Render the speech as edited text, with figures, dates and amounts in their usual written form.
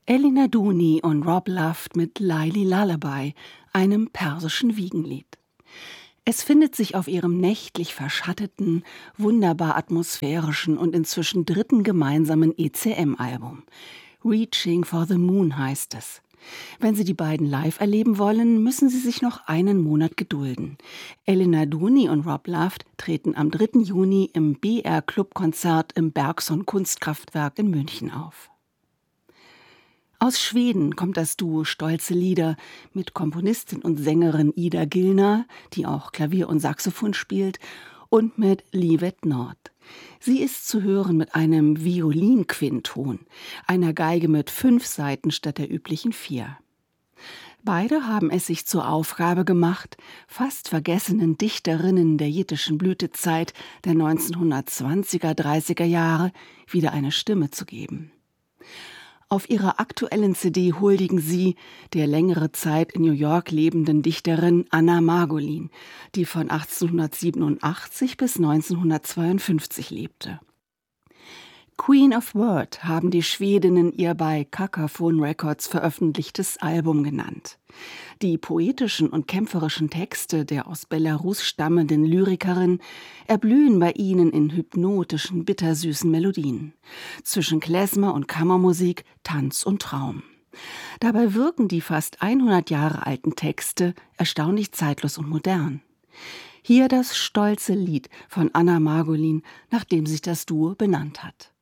Elina Dooney und Rob Luft mit Laili Lullaby, einem persischen Wiegenlied. Es findet sich auf ihrem nächtlich verschatteten, wunderbar atmosphärischen und inzwischen dritten gemeinsamen ECM-Album. Reaching for the Moon heißt es. Wenn Sie die beiden live erleben wollen, müssen Sie sich noch einen Monat gedulden. Elina Dooney und Rob Luft treten am 3. Juni im BR-Club-Konzert im Bergson Kunstkraftwerk in München auf. Aus Schweden kommt das Duo Stolze Lieder mit Komponistin und Sängerin Ida Gillner, die auch Klavier und Saxophon spielt, und mit Livet Nord. Sie ist zu hören mit einem Violinquinton, einer Geige mit 5 Saiten statt der üblichen 4. Beide haben es sich zur Aufgabe gemacht, fast vergessenen Dichterinnen der jiddischen Blütezeit der 1920er, 30er Jahre wieder eine Stimme zu geben. Auf ihrer aktuellen CD huldigen sie der längere Zeit in New York lebenden Dichterin Anna Margolin, die von 1887 bis 1952 lebte. Queen of Word haben die Schwedinnen ihr bei Cacophone Records veröffentlichtes Album genannt. Die poetischen und kämpferischen Texte der aus Belarus stammenden Lyrikerin erblühen bei ihnen in hypnotischen, bittersüßen Melodien. Zwischen Klezmer und Kammermusik, Tanz und Traum. Dabei wirken die fast 100 Jahre alten Texte erstaunlich zeitlos und modern. Hier das stolze Lied von Anna Margolin, nach dem sich das Duo benannt hat.